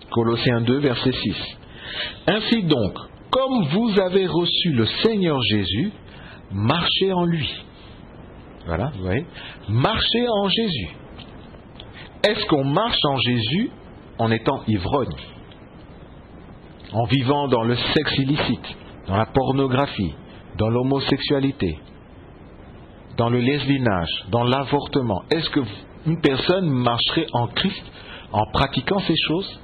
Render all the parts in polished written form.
Colossiens 2, verset 6. Ainsi donc, comme vous avez reçu le Seigneur Jésus, marchez en lui. Voilà, vous voyez. Marchez en Jésus. Est-ce qu'on marche en Jésus en étant ivrogne, en vivant dans le sexe illicite, dans la pornographie, dans l'homosexualité, dans le lesbiennage, dans l'avortement? Est-ce qu'une personne marcherait en Christ en pratiquant ces choses?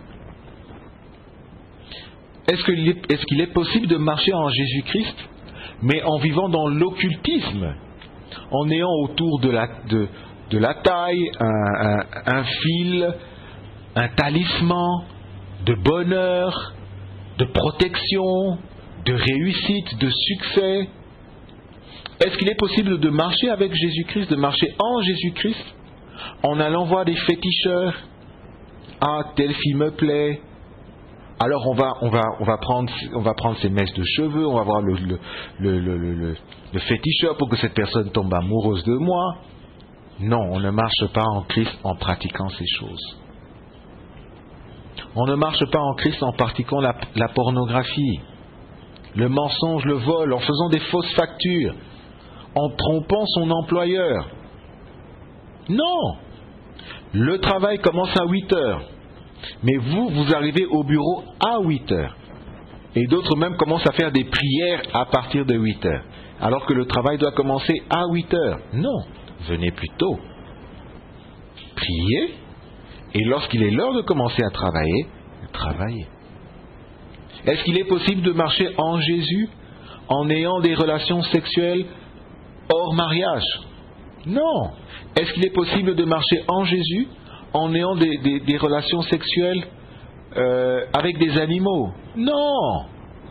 Est-ce qu'il est possible de marcher en Jésus-Christ, mais en vivant dans l'occultisme, en ayant autour de la taille un fil, un talisman de bonheur, de protection, de réussite, de succès? Est-ce qu'il est possible de marcher avec Jésus-Christ, de marcher en Jésus-Christ, en allant voir des féticheurs? Ah, telle fille me plaît. Alors on va prendre ses mèches de cheveux, on va voir le féticheur pour que cette personne tombe amoureuse de moi. Non, on ne marche pas en Christ en pratiquant ces choses. On ne marche pas en Christ en pratiquant la pornographie, le mensonge, le vol, en faisant des fausses factures, en trompant son employeur. Non! Le travail commence à 8 heures. Mais vous arrivez au bureau à 8 heures. Et d'autres même commencent à faire des prières à partir de 8 heures. Alors que le travail doit commencer à 8 heures. Non, venez plus tôt. Priez. Et lorsqu'il est l'heure de commencer à travailler, travaillez. Est-ce qu'il est possible de marcher en Jésus en ayant des relations sexuelles hors mariage? Non. Est-ce qu'il est possible de marcher en Jésus en ayant des relations sexuelles avec des animaux? Non.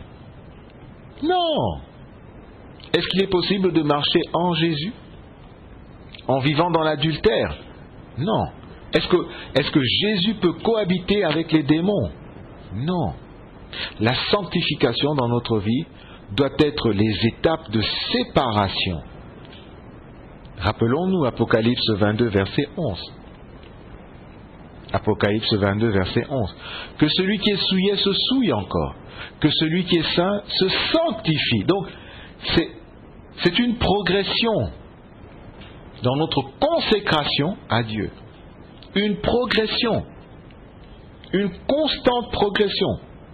Non. Est-ce qu'il est possible de marcher en Jésus en vivant dans l'adultère? Non. Est-ce que Jésus peut cohabiter avec les démons? Non. La sanctification dans notre vie doit être les étapes de séparation. Rappelons-nous Apocalypse 22, verset 11. Apocalypse 22, verset 11. Que celui qui est souillé se souille encore. Que celui qui est saint se sanctifie. Donc, c'est une progression dans notre consécration à Dieu. Une progression. Une constante progression.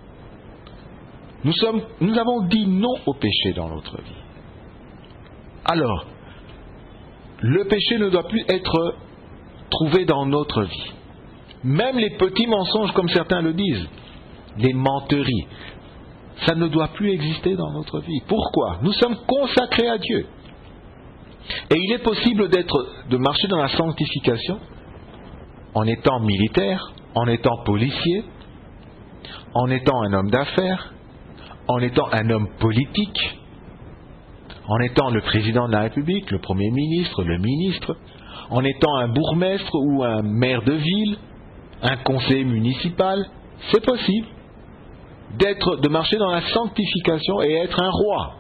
Nous avons dit non au péché dans notre vie. Alors, le péché ne doit plus être trouvé dans notre vie. Même les petits mensonges, comme certains le disent, les menteries, ça ne doit plus exister dans notre vie. Pourquoi? Nous sommes consacrés à Dieu. Et il est possible de marcher dans la sanctification en étant militaire, en étant policier, en étant un homme d'affaires, en étant un homme politique, en étant le président de la République, le Premier ministre, le ministre, en étant un bourgmestre ou un maire de ville, un conseiller municipal. C'est possible de marcher dans la sanctification et être un roi.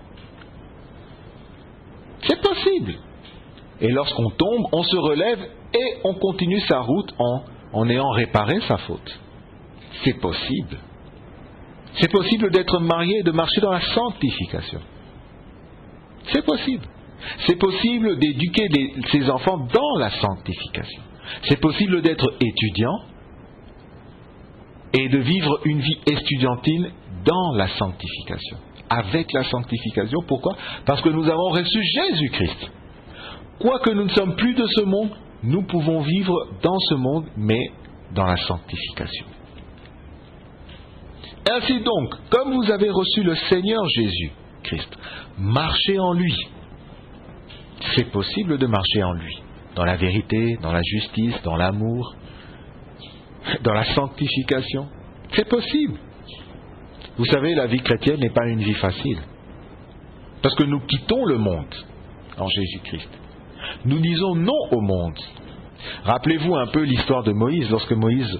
C'est possible. Et lorsqu'on tombe, on se relève et on continue sa route en ayant réparé sa faute. C'est possible. C'est possible d'être marié et de marcher dans la sanctification. C'est possible. C'est possible d'éduquer ses enfants dans la sanctification. C'est possible d'être étudiant et de vivre une vie estudiantine dans la sanctification. Avec la sanctification, pourquoi? Parce que nous avons reçu Jésus-Christ. Quoique nous ne sommes plus de ce monde, nous pouvons vivre dans ce monde, mais dans la sanctification. Ainsi donc, comme vous avez reçu le Seigneur Jésus-Christ, marchez en lui. C'est possible de marcher en lui, dans la vérité, dans la justice, dans l'amour, dans la sanctification. C'est possible. Vous savez, la vie chrétienne n'est pas une vie facile. Parce que nous quittons le monde en Jésus-Christ. Nous disons non au monde. Rappelez-vous un peu l'histoire de Moïse. Lorsque Moïse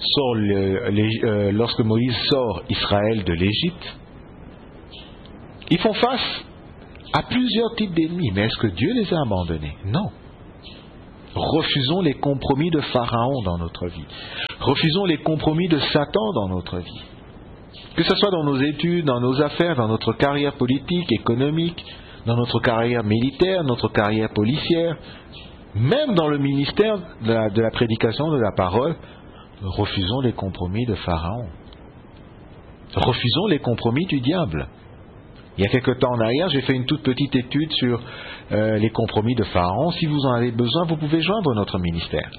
sort Israël de l'Égypte, ils font face à plusieurs types d'ennemis. Mais est-ce que Dieu les a abandonnés? Non. Refusons les compromis de Pharaon dans notre vie. Refusons les compromis de Satan dans notre vie. Que ce soit dans nos études, dans nos affaires, dans notre carrière politique, économique, dans notre carrière militaire, notre carrière policière, même dans le ministère de la prédication de la parole, refusons les compromis de Pharaon. Refusons les compromis du diable. Il y a quelque temps en arrière, j'ai fait une toute petite étude sur les compromis de Pharaon. Si vous en avez besoin, vous pouvez joindre notre ministère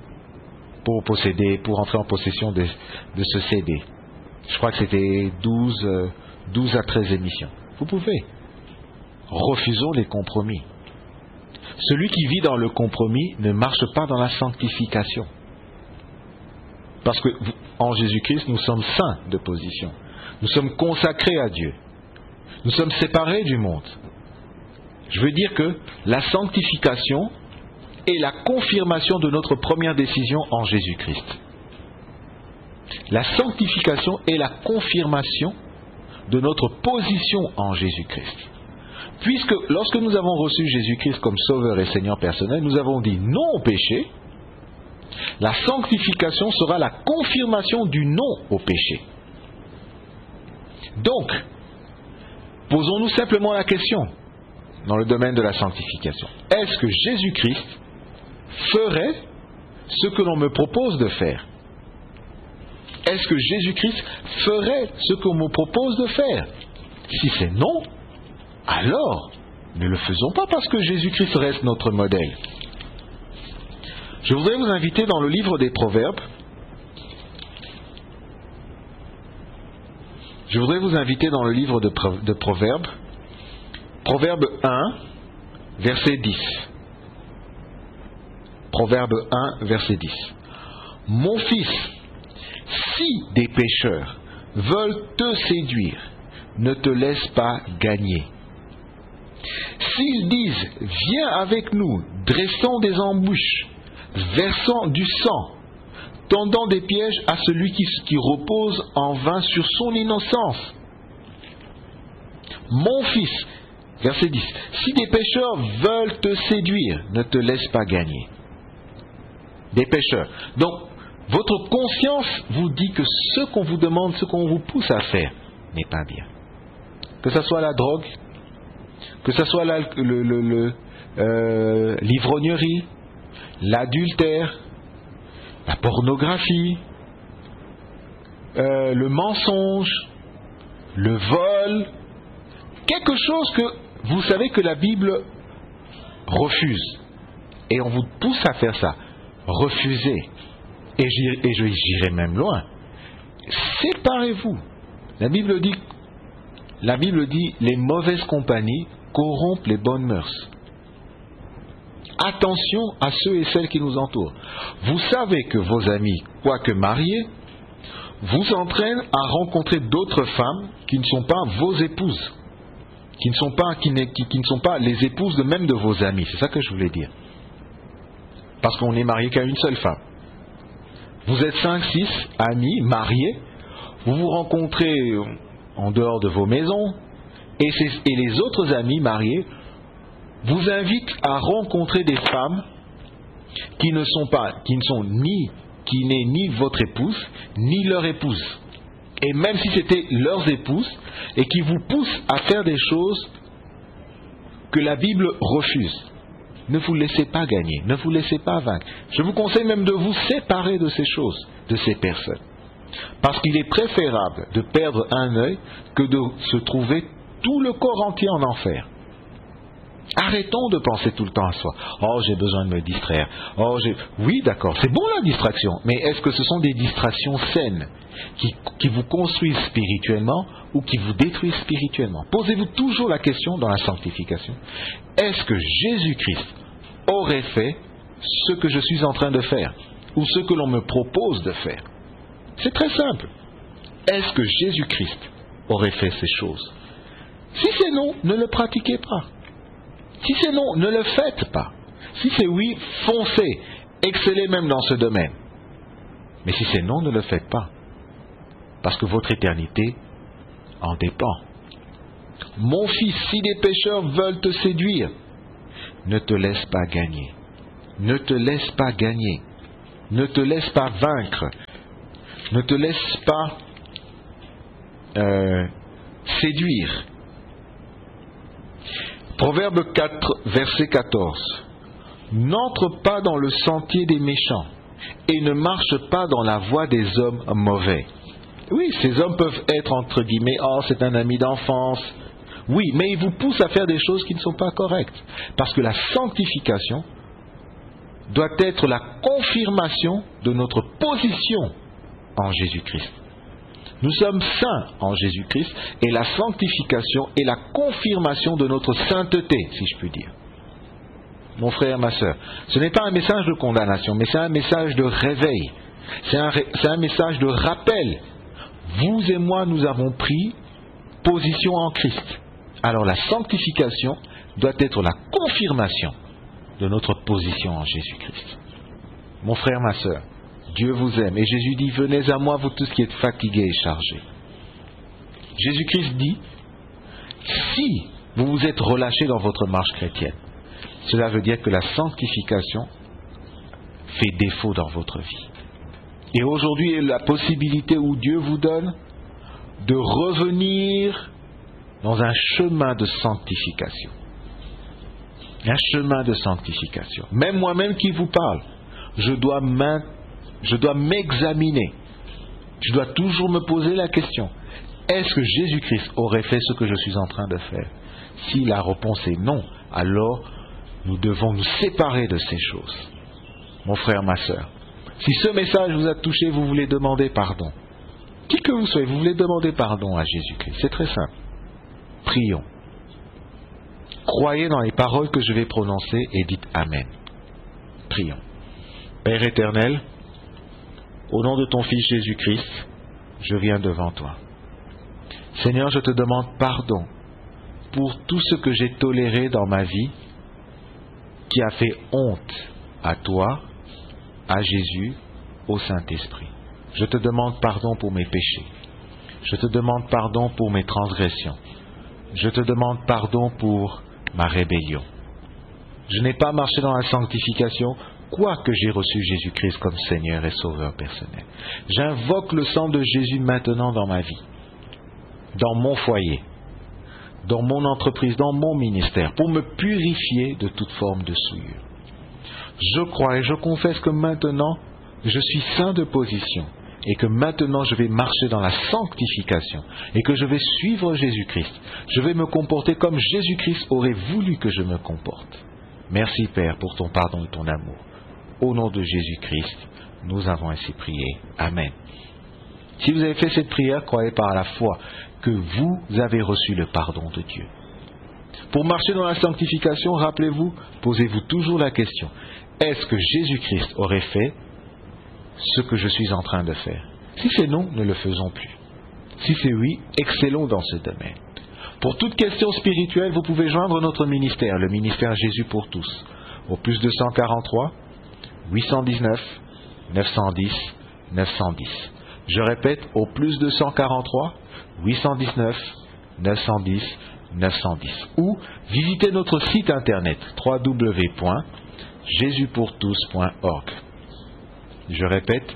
pour entrer en possession de ce CD. Je crois que c'était 12 à 13 émissions. Vous pouvez. Refusons les compromis. Celui qui vit dans le compromis ne marche pas dans la sanctification. Parce que en Jésus-Christ, nous sommes saints de position. Nous sommes consacrés à Dieu. Nous sommes séparés du monde. Je veux dire que la sanctification est la confirmation de notre première décision en Jésus-Christ. La sanctification est la confirmation de notre position en Jésus-Christ. Puisque lorsque nous avons reçu Jésus-Christ comme Sauveur et Seigneur personnel, nous avons dit non au péché, la sanctification sera la confirmation du non au péché. Donc, posons-nous simplement la question dans le domaine de la sanctification. Est-ce que Jésus-Christ ferait ce que l'on me propose de faire? Est-ce que Jésus-Christ ferait ce qu'on me propose de faire? Si c'est non, alors ne le faisons pas parce que Jésus-Christ reste notre modèle. Je voudrais vous inviter dans le livre des Proverbes. Je voudrais vous inviter dans le livre de Proverbes. Proverbe 1, verset 10. Proverbe 1, verset 10. Mon fils, si des pécheurs veulent te séduire, ne te laisse pas gagner. S'ils disent, viens avec nous, dressons des embûches, versant du sang, tendant des pièges à celui qui repose en vain sur son innocence. Mon fils, verset 10, si des pécheurs veulent te séduire, ne te laisse pas gagner. Des pécheurs. Donc, votre conscience vous dit que ce qu'on vous demande, ce qu'on vous pousse à faire, n'est pas bien. Que ce soit la drogue, que ce soit l'ivrognerie, l'adultère, la pornographie, le mensonge, le vol, quelque chose que vous savez que la Bible refuse. Et on vous pousse à faire ça. Refusez. Et j'irai même loin. Séparez-vous. La Bible dit, les mauvaises compagnies corrompent les bonnes mœurs. Attention à ceux et celles qui nous entourent. Vous savez que vos amis, quoique mariés, vous entraînent à rencontrer d'autres femmes qui ne sont pas vos épouses, qui ne sont pas les épouses de même de vos amis. C'est ça que je voulais dire. Parce qu'on n'est marié qu'à une seule femme. Vous êtes 5-6 amis mariés, vous vous rencontrez en dehors de vos maisons, et les autres amis mariés vous invitent à rencontrer des femmes qui n'est ni votre épouse, ni leur épouse. Et même si c'était leurs épouses, et qui vous poussent à faire des choses que la Bible refuse. Ne vous laissez pas gagner, ne vous laissez pas vaincre. Je vous conseille même de vous séparer de ces choses, de ces personnes. Parce qu'il est préférable de perdre un œil que de se trouver tout le corps entier en enfer. Arrêtons de penser tout le temps à soi. Oh, j'ai besoin de me distraire. Oui, d'accord, c'est bon la distraction, mais est-ce que ce sont des distractions saines qui vous construisent spirituellement ou qui vous détruisent spirituellement? Posez-vous toujours la question dans la sanctification. Est-ce que Jésus-Christ aurait fait ce que je suis en train de faire ou ce que l'on me propose de faire? C'est très simple. Est-ce que Jésus-Christ aurait fait ces choses? Si c'est non, ne le pratiquez pas. Si c'est non, ne le faites pas. Si c'est oui, foncez, excellez même dans ce domaine. Mais si c'est non, ne le faites pas. Parce que votre éternité en dépend. Mon fils, si des pécheurs veulent te séduire, ne te laisse pas gagner. Ne te laisse pas gagner. Ne te laisse pas vaincre. Ne te laisse pas séduire. Proverbe 4, verset 14. N'entre pas dans le sentier des méchants et ne marche pas dans la voie des hommes mauvais. Oui, ces hommes peuvent être entre guillemets, oh c'est un ami d'enfance. Oui, mais ils vous poussent à faire des choses qui ne sont pas correctes. Parce que la sanctification doit être la confirmation de notre position en Jésus-Christ. Nous sommes saints en Jésus-Christ et la sanctification est la confirmation de notre sainteté, si je puis dire. Mon frère, ma sœur, ce n'est pas un message de condamnation, mais c'est un message de réveil. C'est un message de rappel. Vous et moi, nous avons pris position en Christ. Alors la sanctification doit être la confirmation de notre position en Jésus-Christ. Mon frère, ma sœur, Dieu vous aime. Et Jésus dit, venez à moi, vous tous qui êtes fatigués et chargés. Jésus-Christ dit, si vous vous êtes relâchés dans votre marche chrétienne, cela veut dire que la sanctification fait défaut dans votre vie. Et aujourd'hui est la possibilité où Dieu vous donne de revenir dans un chemin de sanctification. Un chemin de sanctification. Même moi-même qui vous parle, je dois m'examiner. Je dois toujours me poser la question, est-ce que Jésus-Christ aurait fait ce que je suis en train de faire? Si la réponse est non, alors nous devons nous séparer de ces choses. Mon frère, ma sœur, si ce message vous a touché, vous voulez demander pardon. Qui que vous soyez, vous voulez demander pardon à Jésus-Christ. C'est très simple. Prions. Croyez dans les paroles que je vais prononcer et dites Amen. Prions. Père éternel, au nom de ton Fils Jésus-Christ, je viens devant toi. Seigneur, je te demande pardon pour tout ce que j'ai toléré dans ma vie qui a fait honte à toi, à Jésus, au Saint-Esprit. Je te demande pardon pour mes péchés. Je te demande pardon pour mes transgressions. Je te demande pardon pour ma rébellion. Je n'ai pas marché dans la sanctification, quoique j'ai reçu Jésus-Christ comme Seigneur et Sauveur personnel. J'invoque le sang de Jésus maintenant dans ma vie, dans mon foyer, dans mon entreprise, dans mon ministère, pour me purifier de toute forme de souillure. Je crois et je confesse que maintenant, je suis saint de position et que maintenant je vais marcher dans la sanctification et que je vais suivre Jésus-Christ. Je vais me comporter comme Jésus-Christ aurait voulu que je me comporte. Merci Père pour ton pardon et ton amour. Au nom de Jésus-Christ, nous avons ainsi prié. Amen. Si vous avez fait cette prière, croyez par la foi que vous avez reçu le pardon de Dieu. Pour marcher dans la sanctification, rappelez-vous, posez-vous toujours la question, est-ce que Jésus-Christ aurait fait ce que je suis en train de faire? Si c'est non, ne le faisons plus. Si c'est oui, excellons dans ce domaine. Pour toute question spirituelle, vous pouvez joindre notre ministère, le ministère Jésus pour tous, au plus 243 819 910 910. Je répète, au plus 243 819 910 910. Ou visitez notre site internet www.jesuspourtous.org. Je répète,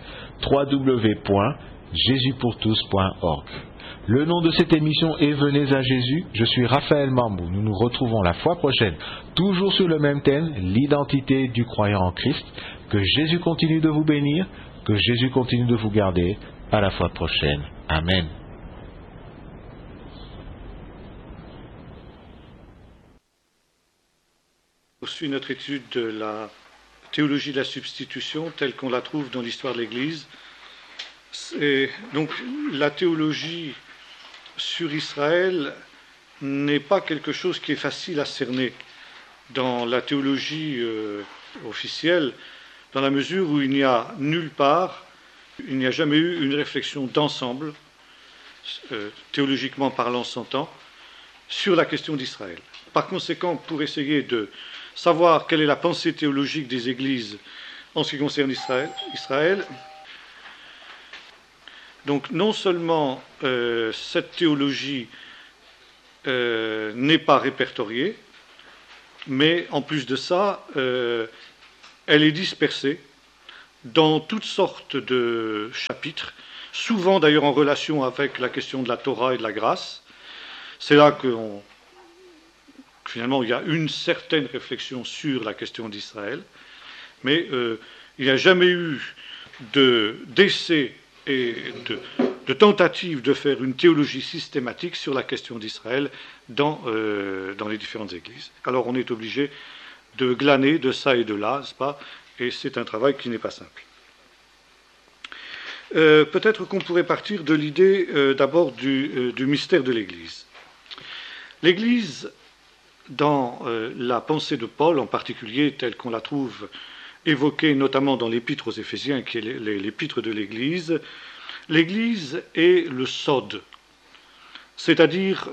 www.jesuspourtous.org. Le nom de cette émission est Venez à Jésus. Je suis Raphaël Mambou. Nous nous retrouvons la fois prochaine, toujours sur le même thème, l'identité du croyant en Christ. Que Jésus continue de vous bénir, que Jésus continue de vous garder. À la fois prochaine. Amen. On suit notre étude de la théologie de la substitution telle qu'on la trouve dans l'histoire de l'Église. Et donc la théologie sur Israël n'est pas quelque chose qui est facile à cerner dans la théologie officielle, dans la mesure où il n'y a nulle part, il n'y a jamais eu une réflexion d'ensemble, théologiquement parlant s'entend, sur la question d'Israël. Par conséquent, pour essayer de savoir quelle est la pensée théologique des églises en ce qui concerne Israël, donc non seulement cette théologie n'est pas répertoriée, mais en plus de ça, elle est dispersée dans toutes sortes de chapitres, souvent d'ailleurs en relation avec la question de la Torah et de la grâce. C'est là que finalement il y a une certaine réflexion sur la question d'Israël, mais il n'y a jamais eu d'essai et de tentative de faire une théologie systématique sur la question d'Israël dans les différentes églises. Alors on est obligé de glaner de ça et de là, n'est-ce pas? Et c'est un travail qui n'est pas simple. Peut-être qu'on pourrait partir de l'idée d'abord du mystère de l'Église. L'Église, dans la pensée de Paul en particulier, telle qu'on la trouve évoquée notamment dans l'Épître aux Éphésiens, qui est l'Épître de l'Église, l'Église est le sod, c'est-à-dire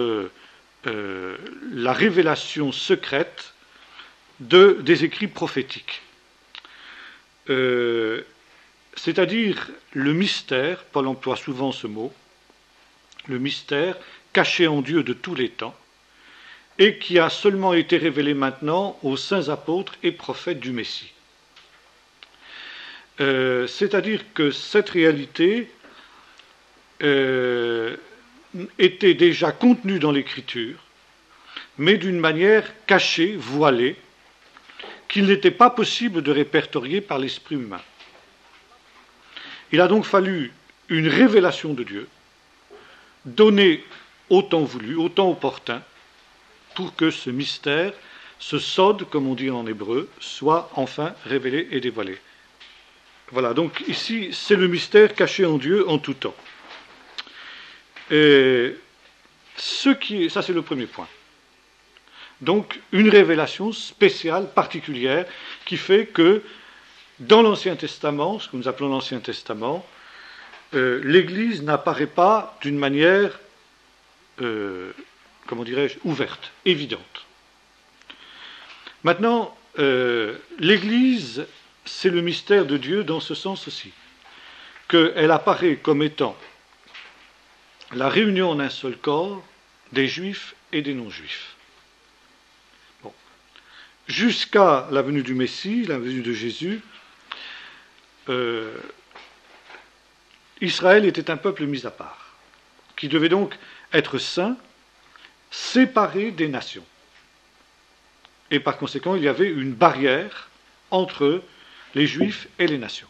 la révélation secrète des écrits prophétiques. C'est-à-dire le mystère, Paul emploie souvent ce mot, le mystère caché en Dieu de tous les temps, et qui a seulement été révélé maintenant aux saints apôtres et prophètes du Messie. C'est-à-dire que cette réalité était déjà contenue dans l'Écriture, mais d'une manière cachée, voilée, qu'il n'était pas possible de répertorier par l'esprit humain. Il a donc fallu une révélation de Dieu, donnée au temps voulu, au temps opportun, pour que ce mystère, ce sod, comme on dit en hébreu, soit enfin révélé et dévoilé. Voilà, donc ici, c'est le mystère caché en Dieu en tout temps. Et ça, c'est le premier point. Donc, une révélation spéciale, particulière, qui fait que dans l'Ancien Testament, ce que nous appelons l'Ancien Testament, l'Église n'apparaît pas d'une manière, comment dirais-je, ouverte, évidente. Maintenant, l'Église, c'est le mystère de Dieu dans ce sens aussi, qu'elle apparaît comme étant la réunion en un seul corps des Juifs et des non-Juifs. Bon. Jusqu'à la venue du Messie, la venue de Jésus, Israël était un peuple mis à part, qui devait donc être saint, séparé des nations. Et par conséquent, il y avait une barrière entre les Juifs et les nations.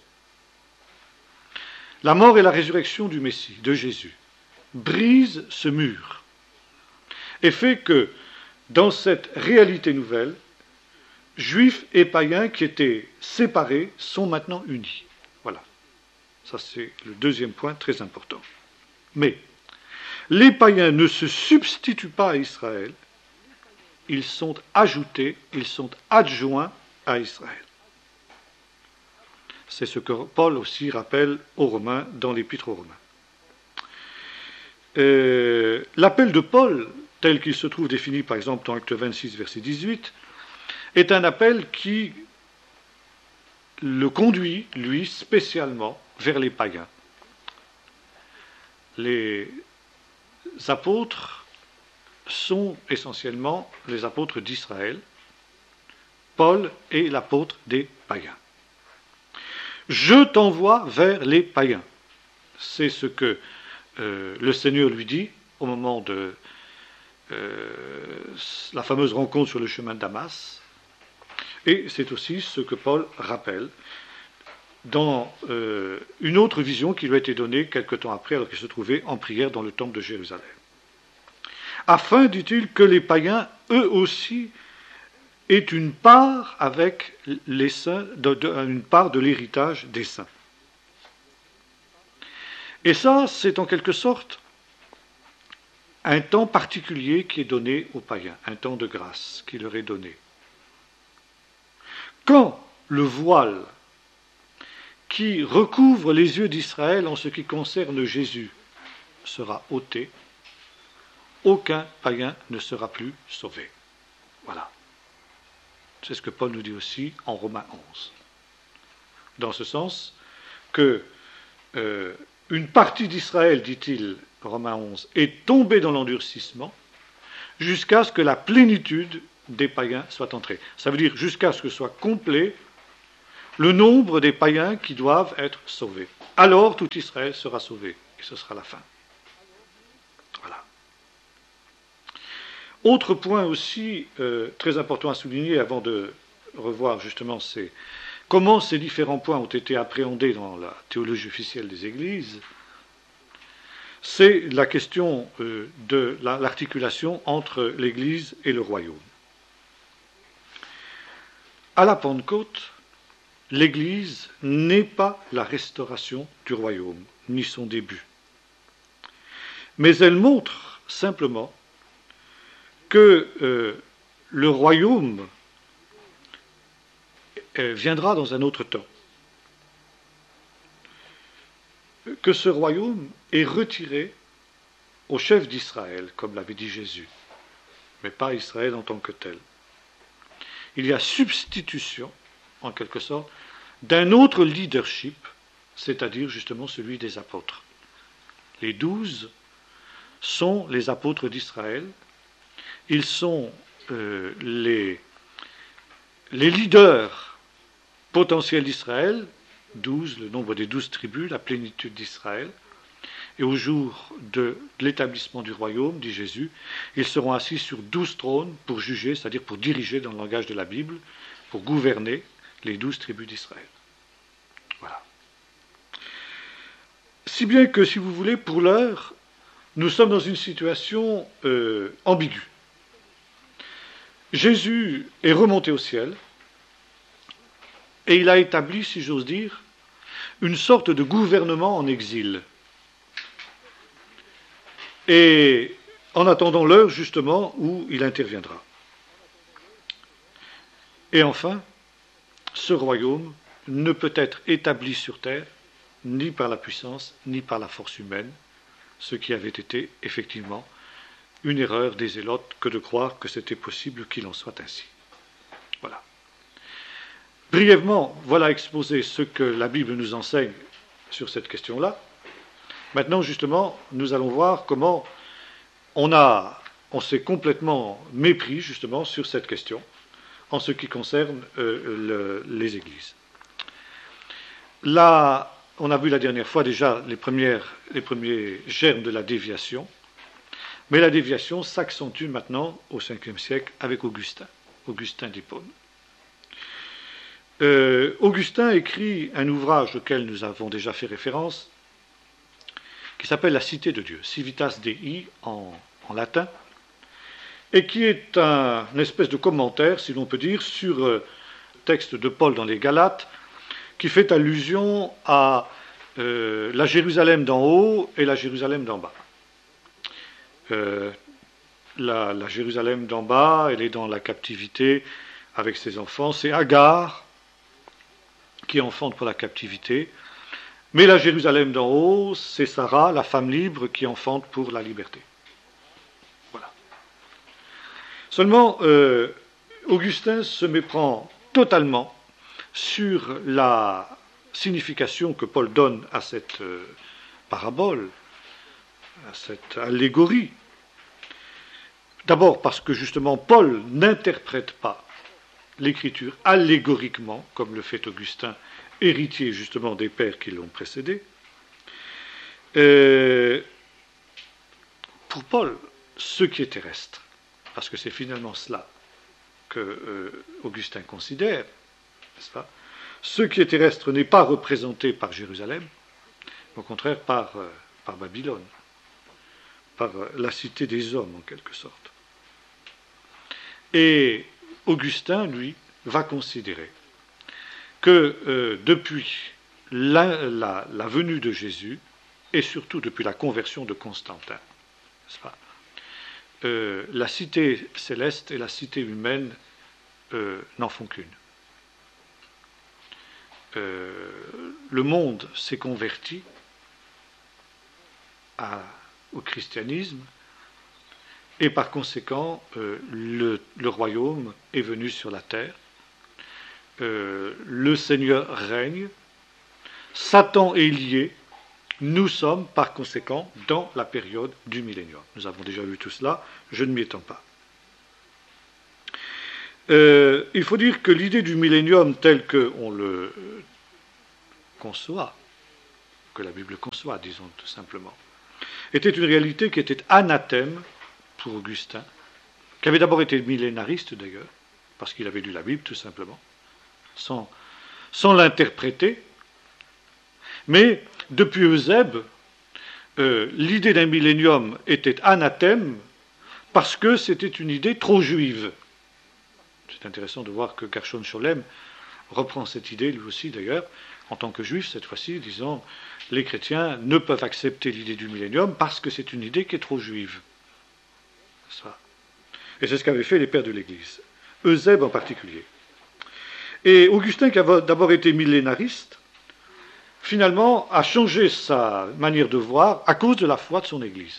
La mort et la résurrection du Messie, de Jésus, brisent ce mur et fait que, dans cette réalité nouvelle, Juifs et païens qui étaient séparés sont maintenant unis. Voilà. Ça, c'est le deuxième point très important. Mais les païens ne se substituent pas à Israël, ils sont ajoutés, ils sont adjoints à Israël. C'est ce que Paul aussi rappelle aux Romains dans l'Épître aux Romains. L'appel de Paul, tel qu'il se trouve défini par exemple dans Acte 26, verset 18, est un appel qui le conduit, lui, spécialement vers les païens. Les apôtres sont essentiellement les apôtres d'Israël. Paul est l'apôtre des païens. Je t'envoie vers les païens. C'est ce que le Seigneur lui dit au moment de la fameuse rencontre sur le chemin de Damas. Et c'est aussi ce que Paul rappelle dans une autre vision qui lui a été donnée quelque temps après, alors qu'il se trouvait en prière dans le temple de Jérusalem. Afin, dit-il, que les païens, eux aussi, aient une part avec les saints, une part de l'héritage des saints. Et ça, c'est en quelque sorte un temps particulier qui est donné aux païens, un temps de grâce qui leur est donné. Quand le voile qui recouvre les yeux d'Israël en ce qui concerne Jésus sera ôté, aucun païen ne sera plus sauvé. Voilà. C'est ce que Paul nous dit aussi en Romains 11. Dans ce sens que une partie d'Israël, dit-il, Romains 11, est tombée dans l'endurcissement jusqu'à ce que la plénitude des païens soit entrée. Ça veut dire jusqu'à ce que soit complet le nombre des païens qui doivent être sauvés. Alors tout Israël sera sauvé, et ce sera la fin. Voilà. Autre point aussi très important à souligner avant de revoir justement comment ces différents points ont été appréhendés dans la théologie officielle des Églises, c'est la question de l'articulation entre l'Église et le royaume. À la Pentecôte, l'Église n'est pas la restauration du royaume, ni son début. Mais elle montre simplement que le royaume viendra dans un autre temps. Que ce royaume est retiré au chef d'Israël, comme l'avait dit Jésus, mais pas Israël en tant que tel. Il y a substitution, en quelque sorte, d'un autre leadership, c'est-à-dire justement celui des apôtres. Les 12 sont les apôtres d'Israël. Ils sont les leaders potentiels d'Israël, 12, le nombre des 12 tribus, la plénitude d'Israël. Et au jour de l'établissement du royaume, dit Jésus, ils seront assis sur 12 trônes pour juger, c'est-à-dire pour diriger dans le langage de la Bible, pour gouverner les 12 tribus d'Israël. Voilà. Si bien que, si vous voulez, pour l'heure, nous sommes dans une situation ambiguë. Jésus est remonté au ciel et il a établi, si j'ose dire, une sorte de gouvernement en exil. Et en attendant l'heure, justement, où il interviendra. Et enfin, ce royaume ne peut être établi sur terre ni par la puissance, ni par la force humaine, ce qui avait été, effectivement, une erreur des zélotes que de croire que c'était possible qu'il en soit ainsi. Voilà. Brièvement, voilà exposé ce que la Bible nous enseigne sur cette question-là. Maintenant, justement, nous allons voir comment on s'est complètement mépris, justement, sur cette question, en ce qui concerne les églises. Là, on a vu la dernière fois déjà les premiers germes de la déviation, mais la déviation s'accentue maintenant au Ve siècle avec Augustin d'Hippone. Augustin écrit un ouvrage auquel nous avons déjà fait référence, qui s'appelle La Cité de Dieu, Civitas Dei en latin, et qui est une espèce de commentaire, si l'on peut dire, sur le texte de Paul dans les Galates, qui fait allusion à la Jérusalem d'en haut et la Jérusalem d'en bas. La Jérusalem d'en bas, elle est dans la captivité avec ses enfants, c'est Agar qui enfante pour la captivité. Mais la Jérusalem d'en haut, c'est Sarah, la femme libre, qui enfante pour la liberté. Voilà. Seulement, Augustin se méprend totalement sur la signification que Paul donne à cette parabole, à cette allégorie. D'abord parce que justement Paul n'interprète pas l'Écriture allégoriquement, comme le fait Augustin, héritier justement des pères qui l'ont précédé. Pour Paul, ce qui est terrestre, parce que c'est finalement cela que Augustin considère, n'est-ce pas ? Ce qui est terrestre n'est pas représenté par Jérusalem, au contraire par Babylone, par la cité des hommes en quelque sorte. Et Augustin, lui, va considérer que depuis la venue de Jésus, et surtout depuis la conversion de Constantin, n'est-ce pas, la cité céleste et la cité humaine n'en font qu'une. Le monde s'est converti au christianisme, et par conséquent, le royaume est venu sur la terre. Le Seigneur règne, Satan est lié, nous sommes par conséquent dans la période du millénium. Nous avons déjà vu tout cela, je ne m'y étends pas. Il faut dire que l'idée du millénium tel qu'on le conçoit, que la Bible conçoit, disons tout simplement, était une réalité qui était anathème pour Augustin, qui avait d'abord été millénariste d'ailleurs, parce qu'il avait lu la Bible tout simplement, sans l'interpréter. Mais depuis Eusèbe, l'idée d'un millénium était anathème parce que c'était une idée trop juive. C'est intéressant de voir que Gershon Scholem reprend cette idée, lui aussi d'ailleurs, en tant que juif cette fois-ci, disant les chrétiens ne peuvent accepter l'idée du millénium parce que c'est une idée qui est trop juive. Ça. Et c'est ce qu'avaient fait les pères de l'Église, Eusèbe en particulier. Et Augustin, qui a d'abord été millénariste, finalement a changé sa manière de voir à cause de la foi de son Église.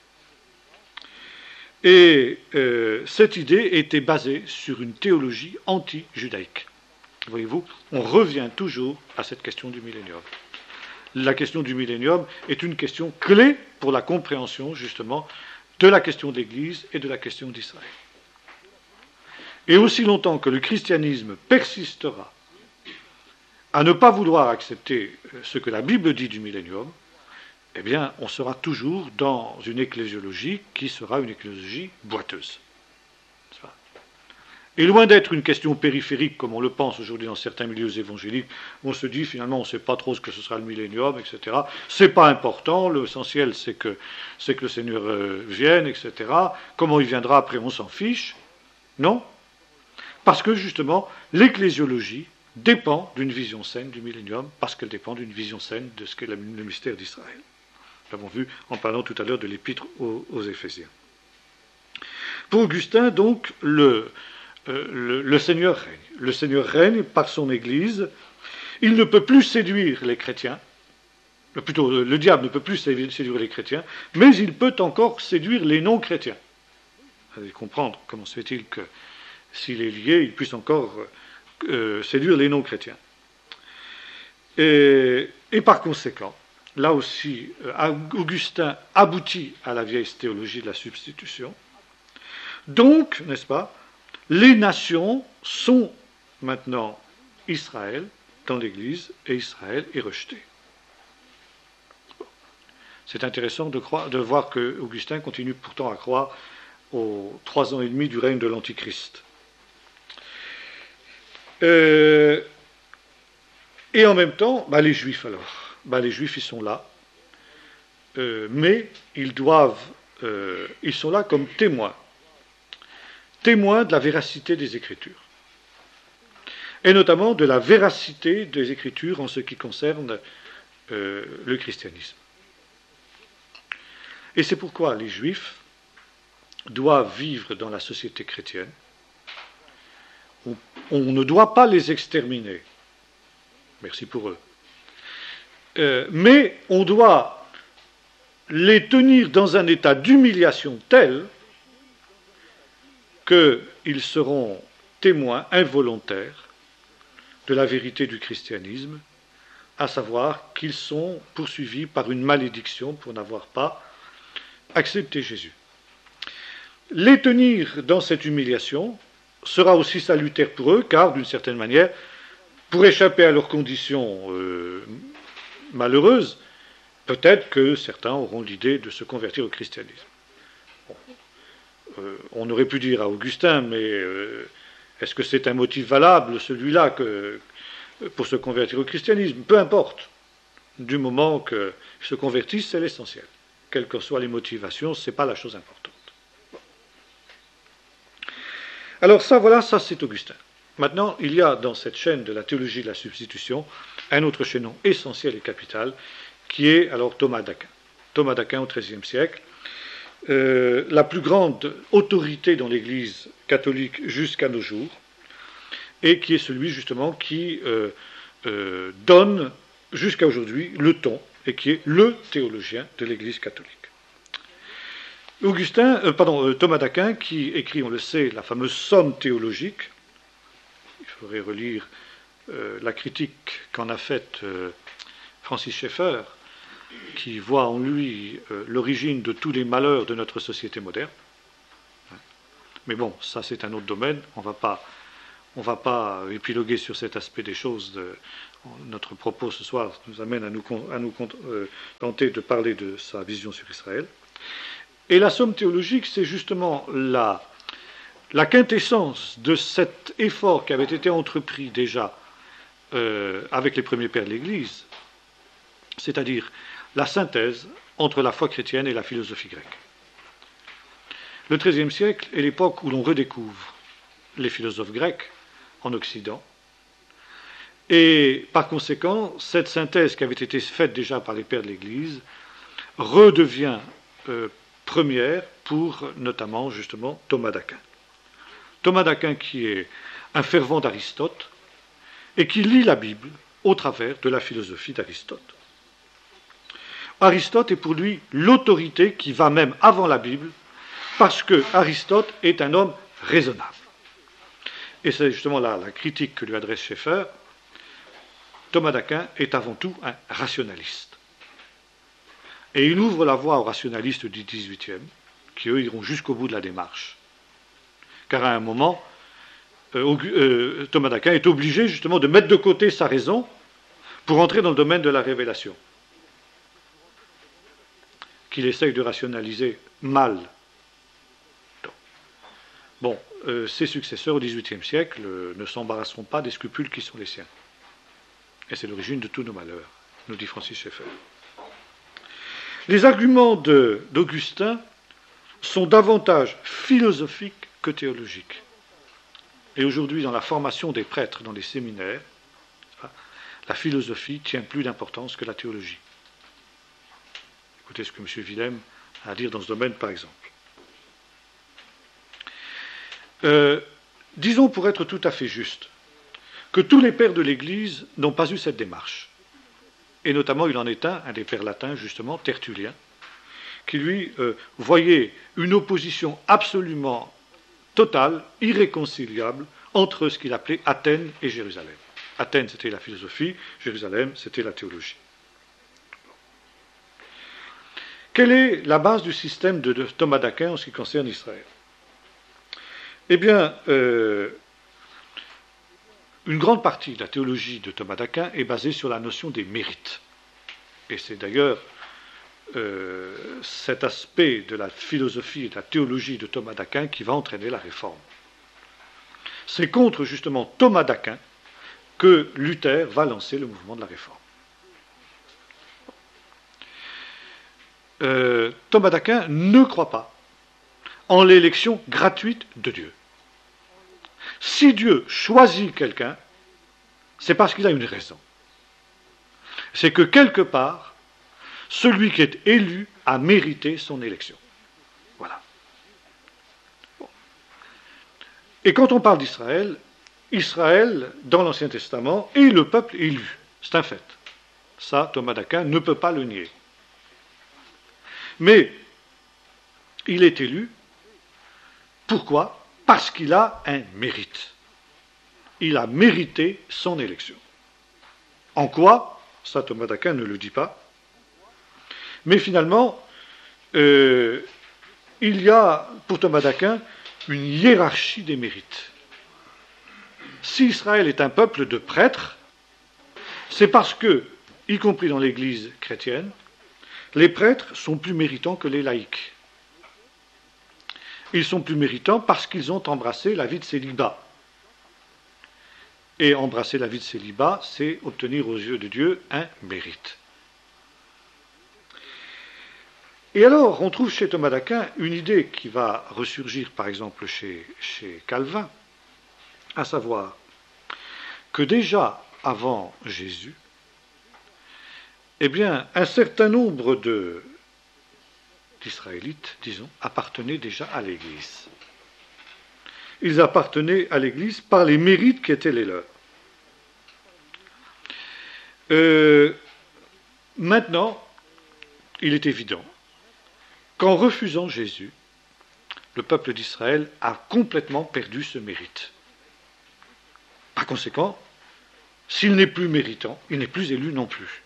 Et cette idée était basée sur une théologie anti-judaïque. Voyez-vous, on revient toujours à cette question du millénium. La question du millénium est une question clé pour la compréhension, justement, de la question de l'Église et de la question d'Israël. Et aussi longtemps que le christianisme persistera à ne pas vouloir accepter ce que la Bible dit du millénium, eh bien, on sera toujours dans une ecclésiologie qui sera une ecclésiologie boiteuse. Et loin d'être une question périphérique, comme on le pense aujourd'hui dans certains milieux évangéliques, où on se dit finalement on ne sait pas trop ce que ce sera le millénium, etc. C'est pas important, l'essentiel c'est que le Seigneur vienne, etc. Comment il viendra après, on s'en fiche. Non. Parce que justement, l'ecclésiologie dépend d'une vision saine du millénium, parce qu'elle dépend d'une vision saine de ce qu'est le mystère d'Israël. Nous l'avons vu en parlant tout à l'heure de l'épître aux Éphésiens. Pour Augustin, donc, le Seigneur règne. Le Seigneur règne par son Église. Il ne peut plus séduire les chrétiens. Plutôt, le diable ne peut plus séduire les chrétiens, mais il peut encore séduire les non-chrétiens. Vous allez comprendre comment se fait-il que, s'il est lié, il puisse encore séduire les non-chrétiens. Et par conséquent, là aussi, Augustin aboutit à la vieille théologie de la substitution. Donc, n'est-ce pas, les nations sont maintenant Israël dans l'Église et Israël est rejeté. C'est intéressant de voir que Augustin continue pourtant à croire aux 3 ans et demi du règne de l'Antichrist. Et en même temps, les Juifs alors. Les Juifs, ils sont là. Mais ils sont là comme témoins. Témoins de la véracité des Écritures. Et notamment de la véracité des Écritures en ce qui concerne le christianisme. Et c'est pourquoi les Juifs doivent vivre dans la société chrétienne. On ne doit pas les exterminer. Merci pour eux. Mais on doit les tenir dans un état d'humiliation tel qu'ils seront témoins involontaires de la vérité du christianisme, à savoir qu'ils sont poursuivis par une malédiction pour n'avoir pas accepté Jésus. Les tenir dans cette humiliation sera aussi salutaire pour eux, car d'une certaine manière, pour échapper à leurs conditions malheureuses, peut-être que certains auront l'idée de se convertir au christianisme. On aurait pu dire à Augustin, mais est-ce que c'est un motif valable, celui-là, pour se convertir au christianisme? Peu importe. Du moment qu'ils se convertissent, c'est l'essentiel. Quelles que soient les motivations, ce n'est pas la chose importante. Alors ça c'est Augustin. Maintenant, il y a dans cette chaîne de la théologie de la substitution un autre chaînon essentiel et capital, qui est alors Thomas d'Aquin. Thomas d'Aquin au XIIIe siècle, la plus grande autorité dans l'Église catholique jusqu'à nos jours, et qui est celui justement qui donne jusqu'à aujourd'hui le ton, et qui est le théologien de l'Église catholique. Thomas d'Aquin, qui écrit, on le sait, la fameuse Somme théologique. Il faudrait relire la critique qu'en a faite Francis Schaeffer, qui voit en lui l'origine de tous les malheurs de notre société moderne. Mais bon, ça c'est un autre domaine, on ne va pas épiloguer sur cet aspect des choses. Notre propos ce soir nous amène à nous tenter de parler de sa vision sur Israël. Et la somme théologique, c'est justement la quintessence de cet effort qui avait été entrepris déjà avec les premiers pères de l'Église, c'est-à-dire la synthèse entre la foi chrétienne et la philosophie grecque. Le XIIIe siècle est l'époque où l'on redécouvre les philosophes grecs en Occident, et par conséquent, cette synthèse qui avait été faite déjà par les pères de l'Église redevient première pour notamment justement Thomas d'Aquin. Thomas d'Aquin qui est un fervent d'Aristote et qui lit la Bible au travers de la philosophie d'Aristote. Aristote est pour lui l'autorité qui va même avant la Bible parce que Aristote est un homme raisonnable. Et c'est justement là la critique que lui adresse Schaeffer. Thomas d'Aquin est avant tout un rationaliste. Et il ouvre la voie aux rationalistes du XVIIIe, qui eux iront jusqu'au bout de la démarche. Car à un moment, Thomas d'Aquin est obligé justement de mettre de côté sa raison pour entrer dans le domaine de la révélation, qu'il essaye de rationaliser mal. Bon, ses successeurs au XVIIIe siècle ne s'embarrasseront pas des scrupules qui sont les siens. Et c'est l'origine de tous nos malheurs, nous dit Francis Schaeffer. Les arguments d'Augustin sont davantage philosophiques que théologiques. Et aujourd'hui, dans la formation des prêtres dans les séminaires, la philosophie tient plus d'importance que la théologie. Écoutez ce que M. Willem a à dire dans ce domaine, par exemple. Disons, pour être tout à fait juste, que tous les pères de l'Église n'ont pas eu cette démarche. Et notamment, il en est un des pères latins, justement, Tertullien, qui lui voyait une opposition absolument totale, irréconciliable, entre ce qu'il appelait Athènes et Jérusalem. Athènes, c'était la philosophie, Jérusalem, c'était la théologie. Quelle est la base du système de Thomas d'Aquin en ce qui concerne Israël? Eh bien, une grande partie de la théologie de Thomas d'Aquin est basée sur la notion des mérites. Et c'est d'ailleurs cet aspect de la philosophie et de la théologie de Thomas d'Aquin qui va entraîner la réforme. C'est contre justement Thomas d'Aquin que Luther va lancer le mouvement de la réforme. Thomas d'Aquin ne croit pas en l'élection gratuite de Dieu. Si Dieu choisit quelqu'un, c'est parce qu'il a une raison. C'est que quelque part, celui qui est élu a mérité son élection. Voilà. Bon. Et quand on parle d'Israël, Israël, dans l'Ancien Testament, est le peuple élu. C'est un fait. Ça, Thomas d'Aquin ne peut pas le nier. Mais il est élu. Pourquoi? Parce qu'il a un mérite. Il a mérité son élection. En quoi? Ça, Thomas d'Aquin ne le dit pas. Mais finalement, il y a, pour Thomas d'Aquin, une hiérarchie des mérites. Si Israël est un peuple de prêtres, c'est parce que, y compris dans l'Église chrétienne, les prêtres sont plus méritants que les laïcs. Ils sont plus méritants parce qu'ils ont embrassé la vie de célibat. Et embrasser la vie de célibat, c'est obtenir aux yeux de Dieu un mérite. Et alors, on trouve chez Thomas d'Aquin une idée qui va ressurgir, par exemple, chez Calvin, à savoir que déjà avant Jésus, eh bien, un certain nombre d'Israélites, disons, appartenaient déjà à l'Église. Ils appartenaient à l'Église par les mérites qui étaient les leurs. Maintenant, il est évident qu'en refusant Jésus, le peuple d'Israël a complètement perdu ce mérite. Par conséquent, s'il n'est plus méritant, il n'est plus élu non plus.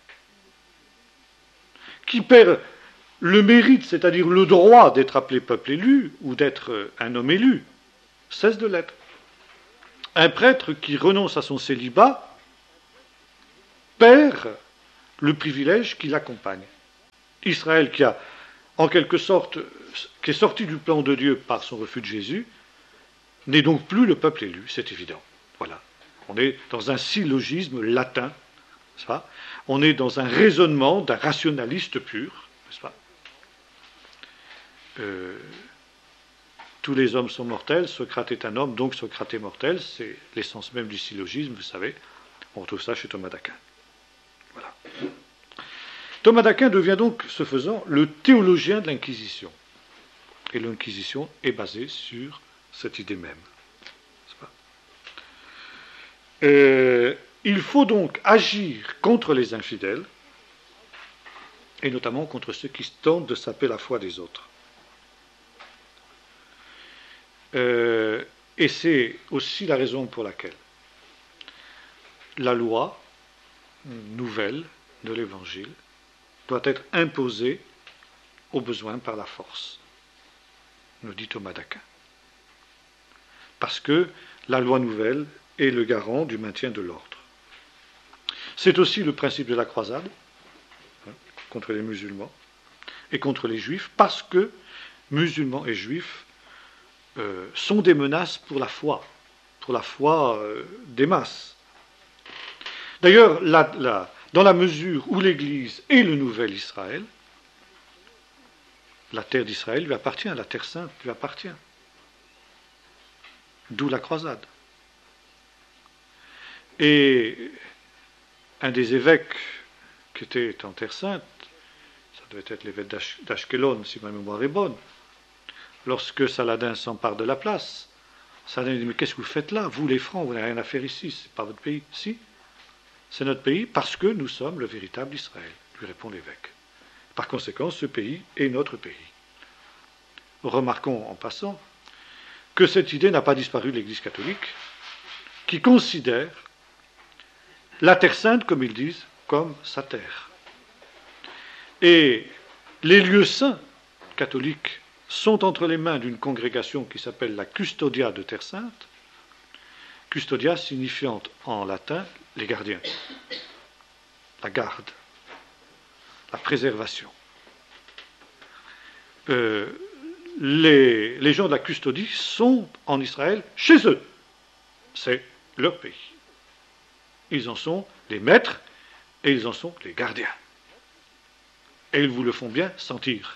Qui perd le mérite, c'est-à-dire le droit d'être appelé peuple élu ou d'être un homme élu, cesse de l'être. Un prêtre qui renonce à son célibat perd le privilège qui l'accompagne. Israël qui a, en quelque sorte, qui est sorti du plan de Dieu par son refus de Jésus, n'est donc plus le peuple élu, c'est évident. Voilà. On est dans un syllogisme latin, n'est-ce pas ? On est dans un raisonnement d'un rationaliste pur, n'est-ce pas ? Tous les hommes sont mortels, Socrate est un homme, donc Socrate est mortel, c'est l'essence même du syllogisme, vous savez. On retrouve ça chez Thomas d'Aquin. Voilà. Thomas d'Aquin devient donc, ce faisant, le théologien de l'Inquisition. Et l'Inquisition est basée sur cette idée même. Il faut donc agir contre les infidèles, et notamment contre ceux qui tentent de saper la foi des autres. Et c'est aussi la raison pour laquelle la loi nouvelle de l'Évangile doit être imposée au besoin par la force, nous dit Thomas d'Aquin. Parce que la loi nouvelle est le garant du maintien de l'ordre. C'est aussi le principe de la croisade, contre les musulmans et contre les juifs, parce que musulmans et juifs sont des menaces pour la foi des masses. D'ailleurs, dans la mesure où l'Église est le nouvel Israël, la terre d'Israël lui appartient, la terre sainte lui appartient. D'où la croisade. Et un des évêques qui était en terre sainte, ça devait être l'évêque d'Ashkelon, si ma mémoire est bonne, lorsque Saladin s'empare de la place, Saladin dit, mais qu'est-ce que vous faites là? Vous les Francs, vous n'avez rien à faire ici, c'est pas votre pays. Si, c'est notre pays parce que nous sommes le véritable Israël, lui répond l'évêque. Par conséquent, ce pays est notre pays. Remarquons en passant que cette idée n'a pas disparu de l'Église catholique, qui considère la terre sainte, comme ils disent, comme sa terre. Et les lieux saints catholiques sont entre les mains d'une congrégation qui s'appelle la Custodia de Terre Sainte, Custodia signifiant en latin les gardiens, la garde, la préservation. Les gens de la custodie sont en Israël chez eux. C'est leur pays. Ils en sont les maîtres et ils en sont les gardiens. Et ils vous le font bien sentir.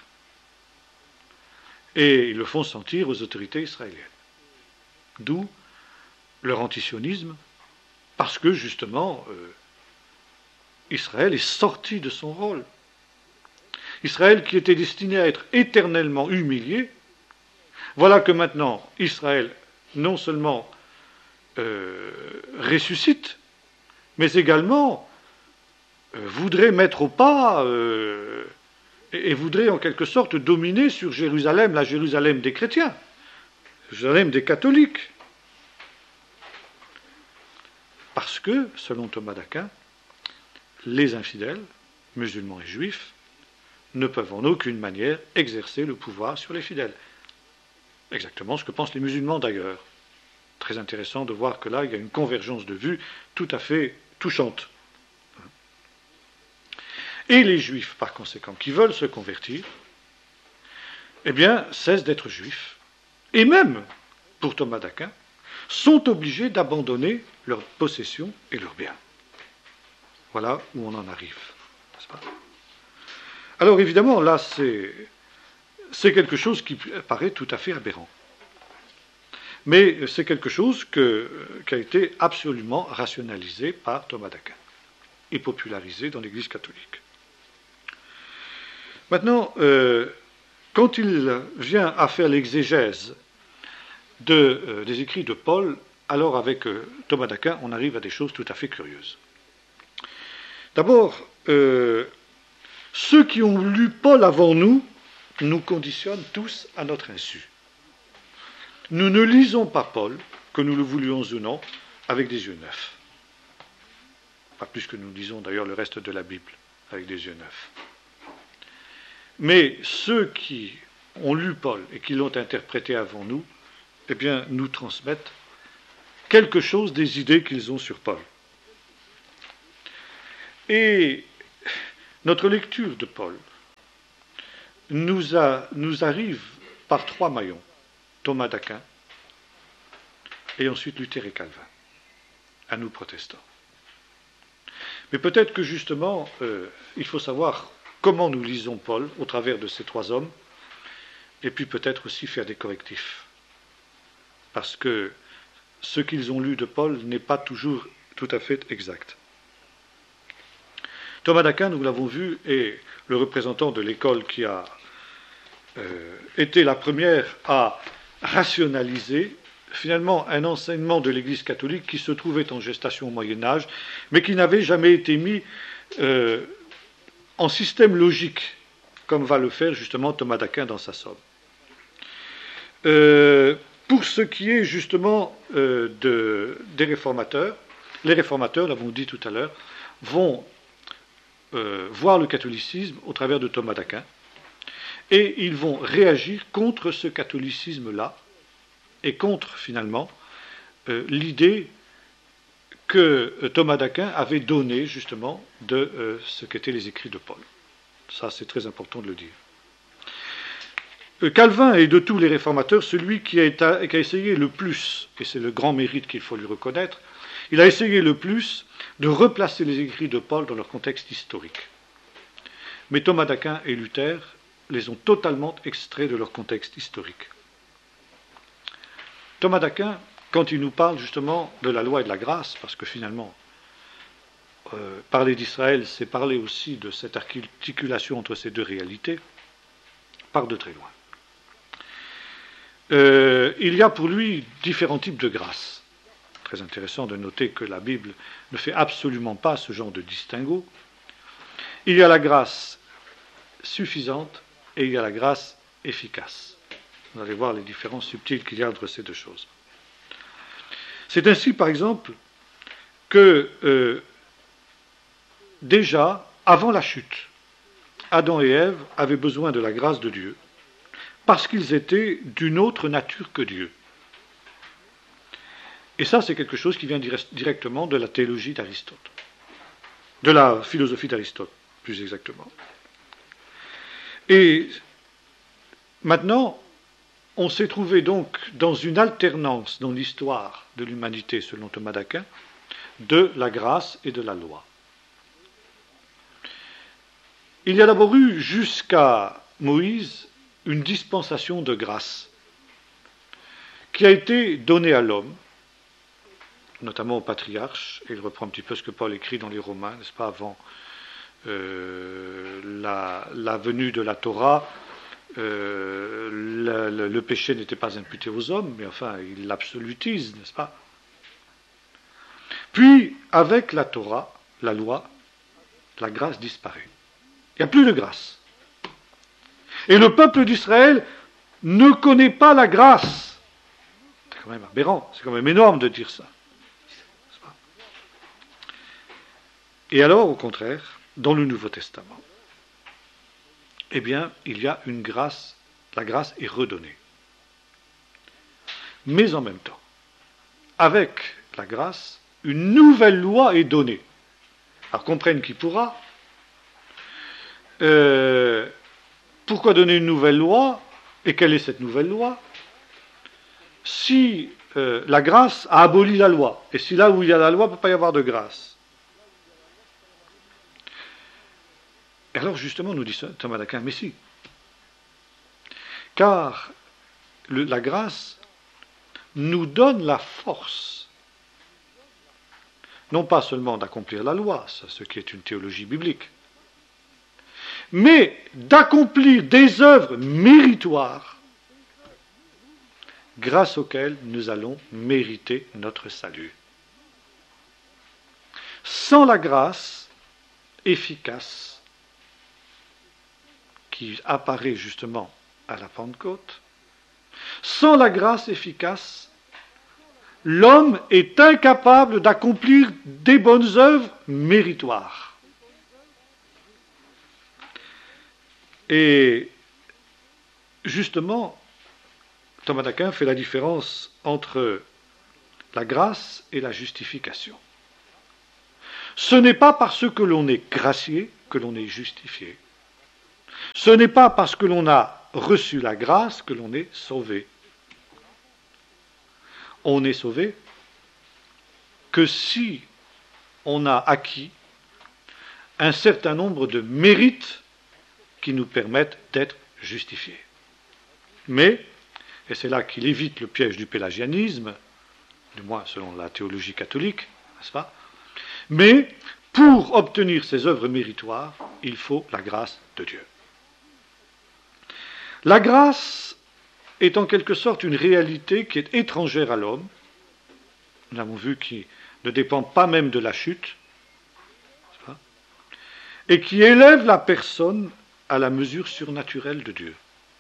Et ils le font sentir aux autorités israéliennes. D'où leur antisionisme, parce que justement, Israël est sorti de son rôle. Israël qui était destiné à être éternellement humilié, voilà que maintenant Israël non seulement ressuscite, mais également voudrait mettre au pas et voudrait en quelque sorte dominer sur Jérusalem, la Jérusalem des chrétiens, Jérusalem des catholiques. Parce que, selon Thomas d'Aquin, les infidèles, musulmans et juifs, ne peuvent en aucune manière exercer le pouvoir sur les fidèles. Exactement ce que pensent les musulmans d'ailleurs. Très intéressant de voir que là, il y a une convergence de vues tout à fait touchante. Et les juifs, par conséquent, qui veulent se convertir, eh bien, cessent d'être juifs. Et même, pour Thomas d'Aquin, sont obligés d'abandonner leurs possessions et leurs biens. Voilà où on en arrive. N'est-ce pas ? Alors évidemment, là, c'est quelque chose qui paraît tout à fait aberrant. Mais c'est quelque chose qui a été absolument rationalisé par Thomas d'Aquin et popularisé dans l'Église catholique. Maintenant, quand il vient à faire l'exégèse des écrits de Paul, alors avec Thomas d'Aquin, on arrive à des choses tout à fait curieuses. D'abord, ceux qui ont lu Paul avant nous conditionnent tous à notre insu. Nous ne lisons pas Paul, que nous le voulions ou non, avec des yeux neufs. Pas plus que nous lisons d'ailleurs le reste de la Bible avec des yeux neufs. Mais ceux qui ont lu Paul et qui l'ont interprété avant nous eh bien, nous transmettent quelque chose des idées qu'ils ont sur Paul. Et notre lecture de Paul nous arrive par trois maillons, Thomas d'Aquin, et ensuite Luther et Calvin, à nous protestants. Mais peut-être que justement, il faut savoir comment nous lisons Paul au travers de ces trois hommes, et puis peut-être aussi faire des correctifs. Parce que ce qu'ils ont lu de Paul n'est pas toujours tout à fait exact. Thomas d'Aquin, nous l'avons vu, est le représentant de l'école qui a été la première à rationaliser finalement un enseignement de l'Église catholique qui se trouvait en gestation au Moyen-Âge, mais qui n'avait jamais été mis en système logique, comme va le faire justement Thomas d'Aquin dans sa Somme. Pour ce qui est justement des réformateurs, les réformateurs, l'avons dit tout à l'heure, vont voir le catholicisme au travers de Thomas d'Aquin, et ils vont réagir contre ce catholicisme-là, et contre, finalement, l'idée que Thomas d'Aquin avait donnée, justement, de ce qu'étaient les écrits de Paul. Ça, c'est très important de le dire. Calvin est de tous les réformateurs celui qui a essayé le plus, et c'est le grand mérite qu'il faut lui reconnaître, il a essayé le plus de replacer les écrits de Paul dans leur contexte historique. Mais Thomas d'Aquin et Luther les ont totalement extraits de leur contexte historique. Thomas d'Aquin, quand il nous parle justement de la loi et de la grâce, parce que finalement, parler d'Israël, c'est parler aussi de cette articulation entre ces deux réalités, part de très loin. Il y a pour lui différents types de grâce. Très intéressant de noter que la Bible ne fait absolument pas ce genre de distinguo. Il y a la grâce suffisante et il y a la grâce efficace. Vous allez voir les différences subtiles qu'il y a entre ces deux choses. C'est ainsi, par exemple, que déjà, avant la chute, Adam et Ève avaient besoin de la grâce de Dieu parce qu'ils étaient d'une autre nature que Dieu. Et ça, c'est quelque chose qui vient directement de la théologie d'Aristote, de la philosophie d'Aristote, plus exactement. Et maintenant, on s'est trouvé donc dans une alternance dans l'histoire de l'humanité, selon Thomas d'Aquin, de la grâce et de la loi. Il y a d'abord eu, jusqu'à Moïse, une dispensation de grâce qui a été donnée à l'homme, notamment au patriarche, et il reprend un petit peu ce que Paul écrit dans les Romains, n'est-ce pas, avant la venue de la Torah, le péché n'était pas imputé aux hommes, mais enfin, il l'absolutise, n'est-ce pas? Puis, avec la Torah, la loi, la grâce disparaît. Il n'y a plus de grâce. Et le peuple d'Israël ne connaît pas la grâce. C'est quand même aberrant, c'est quand même énorme de dire ça. Et alors, au contraire, dans le Nouveau Testament, eh bien, il y a une grâce, la grâce est redonnée. Mais en même temps, avec la grâce, une nouvelle loi est donnée. Alors, comprenne qui pourra. Pourquoi donner une nouvelle loi? Et quelle est cette nouvelle loi? Si la grâce a aboli la loi, et si là où il y a la loi, il ne peut pas y avoir de grâce. Et alors justement, nous dit Thomas d'Aquin, mais si. Car la grâce nous donne la force, non pas seulement d'accomplir la loi, ce qui est une théologie biblique, mais d'accomplir des œuvres méritoires grâce auxquelles nous allons mériter notre salut. Sans la grâce efficace qui apparaît justement à la Pentecôte, sans la grâce efficace, l'homme est incapable d'accomplir des bonnes œuvres méritoires. Et justement, Thomas d'Aquin fait la différence entre la grâce et la justification. Ce n'est pas parce que l'on est gracié que l'on est justifié. Ce n'est pas parce que l'on a reçu la grâce que l'on est sauvé. On est sauvé que si on a acquis un certain nombre de mérites qui nous permettent d'être justifiés. Mais, et c'est là qu'il évite le piège du pélagianisme, du moins selon la théologie catholique, n'est-ce pas? Mais, pour obtenir ces œuvres méritoires, il faut la grâce de Dieu. La grâce est en quelque sorte une réalité qui est étrangère à l'homme, nous l'avons vu, qui ne dépend pas même de la chute, et qui élève la personne à la mesure surnaturelle de Dieu.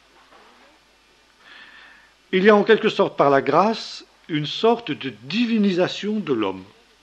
Il y a en quelque sorte par la grâce une sorte de divinisation de l'homme.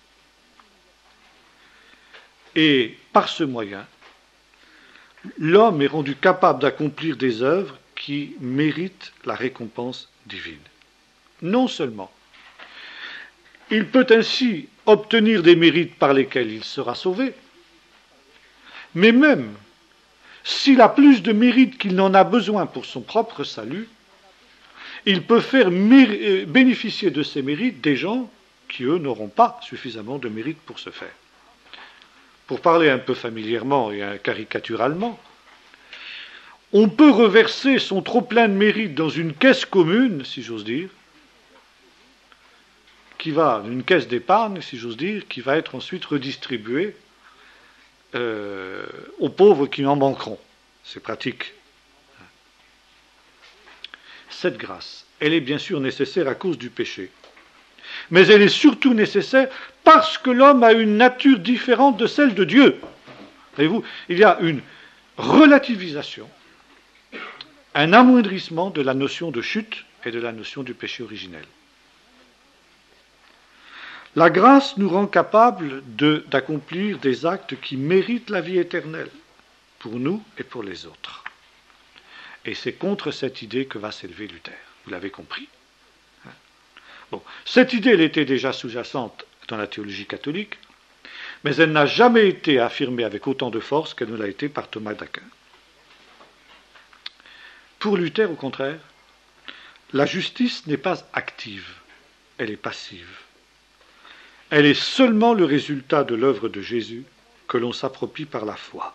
Et par ce moyen, l'homme est rendu capable d'accomplir des œuvres qui méritent la récompense divine. Non seulement, il peut ainsi obtenir des mérites par lesquels il sera sauvé, mais même s'il a plus de mérites qu'il n'en a besoin pour son propre salut, il peut faire bénéficier de ces mérites des gens qui, eux, n'auront pas suffisamment de mérites pour ce faire. Pour parler un peu familièrement et caricaturalement, on peut reverser son trop-plein de mérites dans une caisse commune, si j'ose dire, une caisse d'épargne, si j'ose dire, qui va être ensuite redistribuée aux pauvres qui en manqueront. C'est pratique. Cette grâce, elle est bien sûr nécessaire à cause du péché. Mais elle est surtout nécessaire parce que l'homme a une nature différente de celle de Dieu. Voyez-vous, il y a une relativisation, un amoindrissement de la notion de chute et de la notion du péché originel. La grâce nous rend capables d'accomplir des actes qui méritent la vie éternelle, pour nous et pour les autres. Et c'est contre cette idée que va s'élever Luther. Vous l'avez compris. Bon, cette idée, elle était déjà sous-jacente dans la théologie catholique, mais elle n'a jamais été affirmée avec autant de force qu'elle ne l'a été par Thomas d'Aquin. Pour Luther, au contraire, la justice n'est pas active, elle est passive. Elle est seulement le résultat de l'œuvre de Jésus que l'on s'approprie par la foi.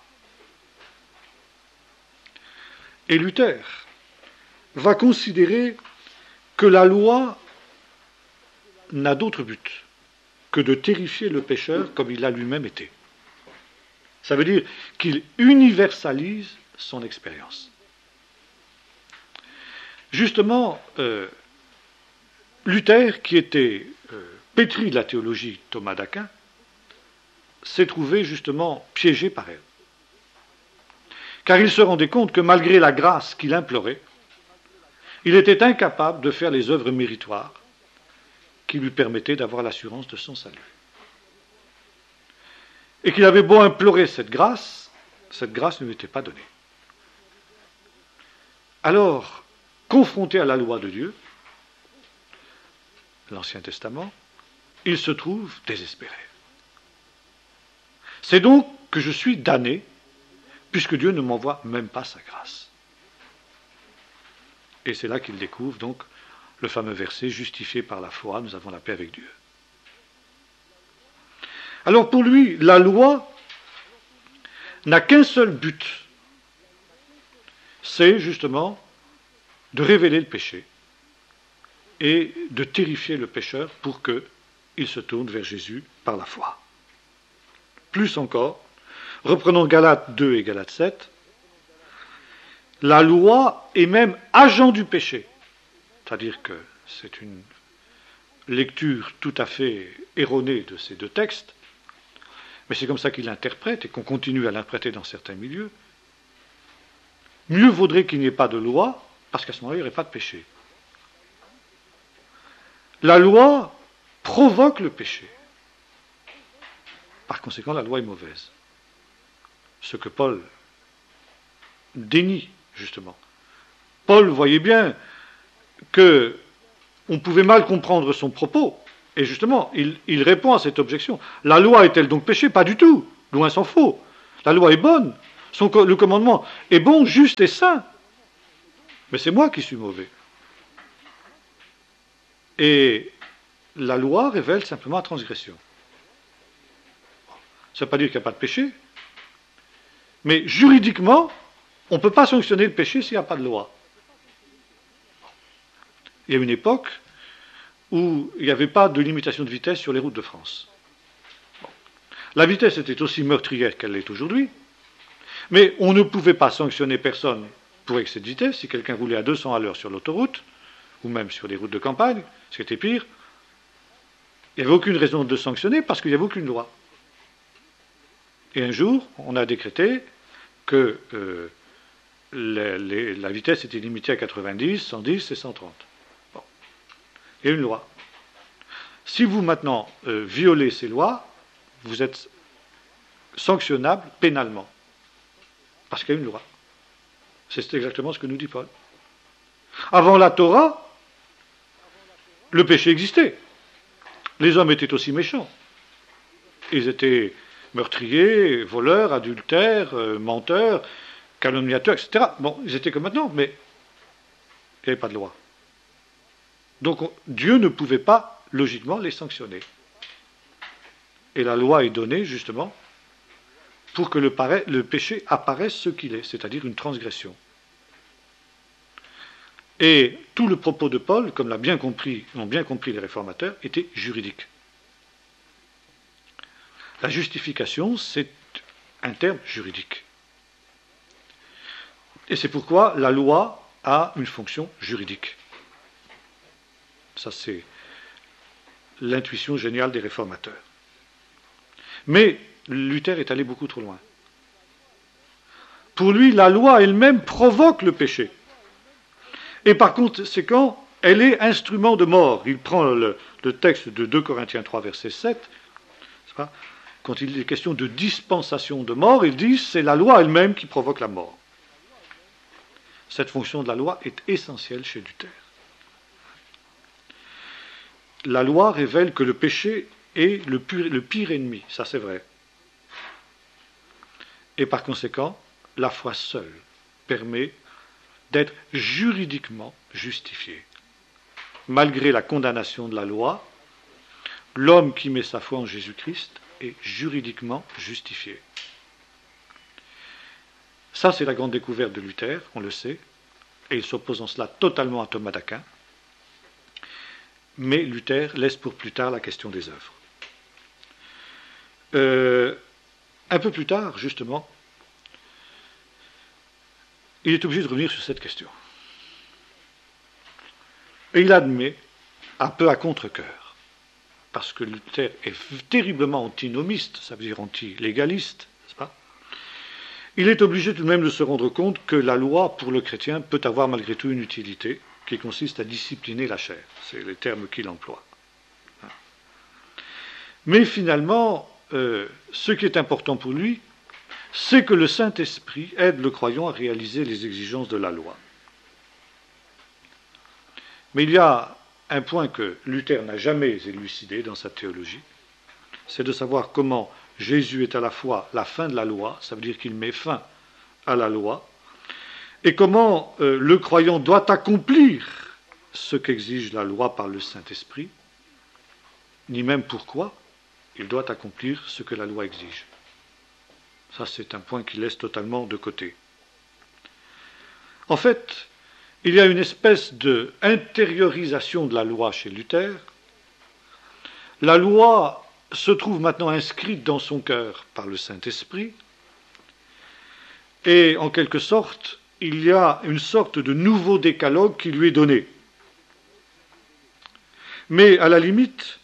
Et Luther va considérer que la loi n'a d'autre but que de terrifier le pécheur comme il l'a lui-même été. Ça veut dire qu'il universalise son expérience. Justement, Luther, qui était pétri de la théologie de Thomas d'Aquin, s'est trouvé justement piégé par elle. Car il se rendait compte que malgré la grâce qu'il implorait, il était incapable de faire les œuvres méritoires qui lui permettaient d'avoir l'assurance de son salut. Et qu'il avait beau implorer cette grâce ne lui était pas donnée. Alors, confronté à la loi de Dieu, l'Ancien Testament, il se trouve désespéré. C'est donc que je suis damné, puisque Dieu ne m'envoie même pas sa grâce. Et c'est là qu'il découvre donc le fameux verset « Justifié par la foi, nous avons la paix avec Dieu ». Alors pour lui, la loi n'a qu'un seul but, c'est justement de révéler le péché et de terrifier le pécheur pour qu'il se tourne vers Jésus par la foi. Plus encore, reprenons Galates 2 et Galates 7, la loi est même agent du péché. C'est-à-dire que c'est une lecture tout à fait erronée de ces deux textes, mais c'est comme ça qu'il l'interprète et qu'on continue à l'interpréter dans certains milieux. Mieux vaudrait qu'il n'y ait pas de loi, parce qu'à ce moment-là, il n'y aurait pas de péché. La loi provoque le péché. Par conséquent, la loi est mauvaise. Ce que Paul dénie, justement. Paul, voyez bien, qu'on pouvait mal comprendre son propos. Et justement, il répond à cette objection. La loi est-elle donc péché? Pas du tout, loin s'en faut. La loi est bonne, le commandement est bon, juste et saint. Mais c'est moi qui suis mauvais. Et la loi révèle simplement la transgression. Ça ne veut pas dire qu'il n'y a pas de péché, mais juridiquement, on ne peut pas sanctionner le péché s'il n'y a pas de loi. Il y a une époque où il n'y avait pas de limitation de vitesse sur les routes de France. La vitesse était aussi meurtrière qu'elle l'est aujourd'hui, mais on ne pouvait pas sanctionner personne pour excès de vitesse. Si quelqu'un roulait à 200 à l'heure sur l'autoroute, ou même sur les routes de campagne, ce qui était pire, il n'y avait aucune raison de sanctionner parce qu'il n'y avait aucune loi. Et un jour, on a décrété que la vitesse était limitée à 90, 110 et 130. Bon. Il y a une loi. Si vous maintenant violez ces lois, vous êtes sanctionnable pénalement. Parce qu'il y a une loi. C'est exactement ce que nous dit Paul. Avant la Torah, le péché existait. Les hommes étaient aussi méchants. Ils étaient meurtriers, voleurs, adultères, menteurs, calomniateurs, etc. Bon, ils étaient comme maintenant, mais il n'y avait pas de loi. Donc Dieu ne pouvait pas, logiquement, les sanctionner. Et la loi est donnée, justement, pour que le péché apparaisse ce qu'il est, c'est-à-dire une transgression. Et tout le propos de Paul, comme l'ont bien compris les réformateurs, était juridique. La justification, c'est un terme juridique. Et c'est pourquoi la loi a une fonction juridique. Ça, c'est l'intuition géniale des réformateurs. Mais Luther est allé beaucoup trop loin. Pour lui, la loi elle-même provoque le péché. Et par conséquent, elle est instrument de mort. Il prend le texte de 2 Corinthiens 3, verset 7. Quand il est question de dispensation de mort, il dit c'est la loi elle-même qui provoque la mort. Cette fonction de la loi est essentielle chez Luther. La loi révèle que le péché est le pire ennemi, ça c'est vrai. Et par conséquent, la foi seule permet d'être juridiquement justifié. Malgré la condamnation de la loi, l'homme qui met sa foi en Jésus-Christ est juridiquement justifié. Ça, c'est la grande découverte de Luther, on le sait, et il s'oppose en cela totalement à Thomas d'Aquin. Mais Luther laisse pour plus tard la question des œuvres. Un peu plus tard, justement, il est obligé de revenir sur cette question. Et il admet, un peu à contre-cœur, parce que Luther est terriblement antinomiste, ça veut dire anti-légaliste, n'est-ce pas? Il est obligé tout de même de se rendre compte que la loi, pour le chrétien, peut avoir malgré tout une utilité, qui consiste à discipliner la chair. C'est les termes qu'il emploie. Mais finalement, ce qui est important pour lui, c'est que le Saint-Esprit aide le croyant à réaliser les exigences de la loi. Mais il y a un point que Luther n'a jamais élucidé dans sa théologie, c'est de savoir comment Jésus est à la fois la fin de la loi, ça veut dire qu'il met fin à la loi, et comment le croyant doit accomplir ce qu'exige la loi par le Saint-Esprit, ni même pourquoi il doit accomplir ce que la loi exige. Ça, c'est un point qu'il laisse totalement de côté. En fait, il y a une espèce d'intériorisation de la loi chez Luther. La loi se trouve maintenant inscrite dans son cœur par le Saint-Esprit, et en quelque sorte, il y a une sorte de nouveau décalogue qui lui est donné. Mais à la limite,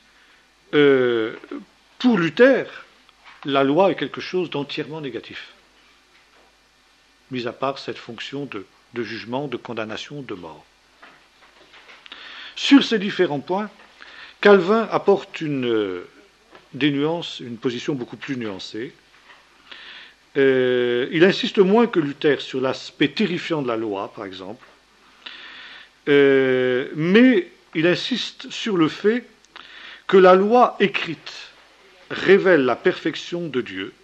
pour Luther, la loi est quelque chose d'entièrement négatif, mis à part cette fonction de jugement, de condamnation, de mort. Sur ces différents points, Calvin apporte des nuances, une position beaucoup plus nuancée. Il insiste moins que Luther sur l'aspect terrifiant de la loi, par exemple. mais il insiste sur le fait que la loi écrite révèle la perfection de Dieu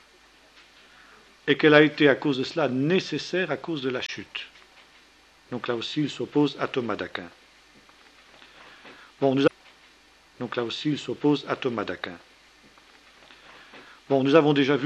et qu'elle a été à cause de cela nécessaire à cause de la chute. Donc là aussi, il s'oppose à Thomas d'Aquin. Donc là aussi, il s'oppose à Thomas d'Aquin. Nous avons déjà vu